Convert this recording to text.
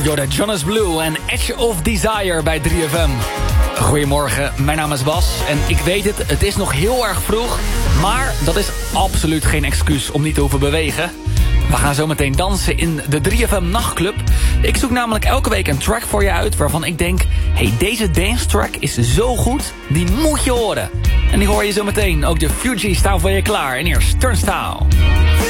Jordan Jonas Blue en Edge of Desire bij 3FM. Goedemorgen, mijn naam is Bas en ik weet het is nog heel erg vroeg, maar dat is absoluut geen excuus om niet te hoeven bewegen. We gaan zo meteen dansen in de 3FM Nachtclub. Ik zoek namelijk elke week een track voor je uit waarvan ik denk, hey, deze dance track is zo goed, die moet je horen. En die hoor je zo meteen. Ook de Fugees staan voor je klaar. En eerst Turnstile.